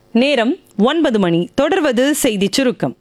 நேரம் 9 மணி. தொடர்வது செய்திச் சுருக்கம்.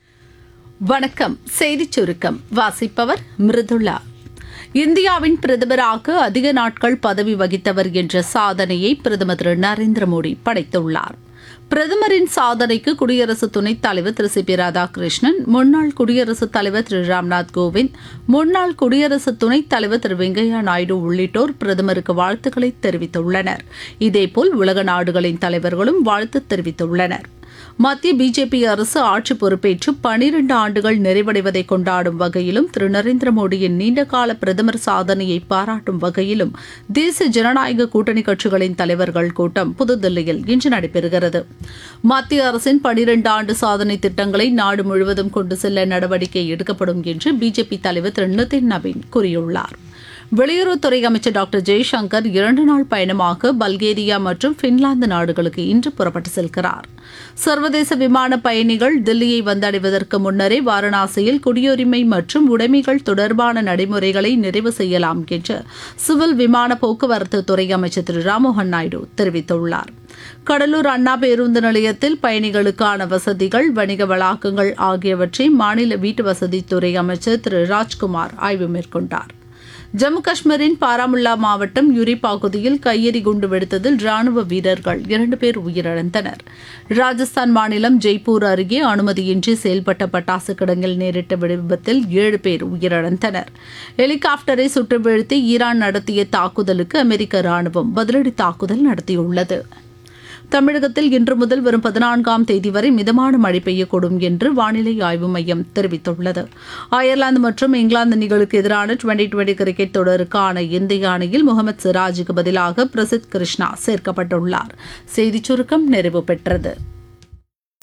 வணக்கம். செய்திச் சுருக்கம் வாசிப்பவர் மிருதுளா. இந்தியாவின் பிரதமராக அதிக நாட்கள் பதவி வகித்தவர் என்ற சாதனையை பிரதமர் திரு நரேந்திர மோடி படைத்துள்ளார். பிரதமரின் சாதனைக்கு குடியரசு துணைத் தலைவர் திரு சி பி ராதாகிருஷ்ணன், முன்னாள் குடியரசுத் தலைவர் திரு ராம்நாத் கோவிந்த், முன்னாள் குடியரசு துணைத் தலைவர் திரு வெங்கையா நாயுடு உள்ளிட்டோர் பிரதமருக்கு வாழ்த்துக்களை தெரிவித்துள்ளனர். இதேபோல் உலக நாடுகளின் தலைவர்களும் வாழ்த்து தெரிவித்துள்ளனர். மத்திய பிஜேபி அரசு ஆட்சி பொறுப்பேற்று 12 ஆண்டுகள் நிறைவடைவதை கொண்டாடும் வகையிலும் திரு நரேந்திர மோடியின் நீண்டகால பிரதமர் சாதனையை பாராட்டும் வகையிலும் தேசிய ஜனநாயக கூட்டணி கட்சிகளின் தலைவர்கள் கூட்டம் புதுதில்லியில் இன்று நடைபெறுகிறது. மத்திய அரசின் 12 ஆண்டு சாதனை திட்டங்களை நாடு முழுவதும் கொண்டு செல்ல நடவடிக்கை எடுக்கப்படும் என்று பிஜேபி தலைவர் திரு நிதின் நவீன் கூறியுள்ளார். வெளியுறவுத்துறை அமைச்சர் டாக்டர் ஜெய்சங்கர் 2 நாள் பயணமாக பல்கேரியா மற்றும் பின்லாந்து நாடுகளுக்கு இன்று புறப்பட்டு செல்கிறார். சர்வதேச விமான பயணிகள் தில்லியை வந்தடைவதற்கு முன்னரே வாரணாசியில் குடியுரிமை மற்றும் உடைமைகள் தொடர்பான நடைமுறைகளை நிறைவு செய்யலாம் என்று சிவில் விமான போக்குவரத்து துறை அமைச்சர் திரு ராம்மோகன் நாயுடு தெரிவித்துள்ளார். கடலூர் அண்ணா பேருந்து நிலையத்தில் பயணிகளுக்கான வசதிகள், வணிக வளாகங்கள் ஆகியவற்றை மாநில வீட்டு வசதித்துறை அமைச்சர் திரு ராஜ்குமார் ஆய்வு மேற்கொண்டார். ஜம்மு காஷ்மீரின் பாராமுல்லா மாவட்டம் யுரி பகுதியில் கையெறி குண்டு வெடித்ததில் ராணுவ வீரர்கள் 2 பேர் உயிரிழந்தனர். ராஜஸ்தான் மாநிலம் ஜெய்ப்பூர் அருகே அனுமதியின்றி செயல்பட்ட பட்டாசு கிடங்கில் நேரிட்ட விபத்தில் 7 பேர் உயிரிழந்தனர். ஹெலிகாப்டரை சுட்டு வீழ்த்தி ஈரான் நடத்திய தாக்குதலுக்கு அமெரிக்க ராணுவம் பதிலடி தாக்குதல் நடத்தியுள்ளது. தமிழகத்தில் இன்று முதல் வரும் 14ஆம் தேதி வரை மிதமான மழை பெய்யக்கூடும் என்று வானிலை ஆய்வு மையம் தெரிவித்துள்ளது. அயர்லாந்து மற்றும் இங்கிலாந்து அணிகளுக்கு எதிரான 2020 கிரிக்கெட் தொடருக்கான இந்திய அணியில் முகமது சிராஜுக்கு பதிலாக பிரசித் கிருஷ்ணா சேர்க்கப்பட்டுள்ளார். செய்திச் சுருக்கம் நிறைவு பெற்றது.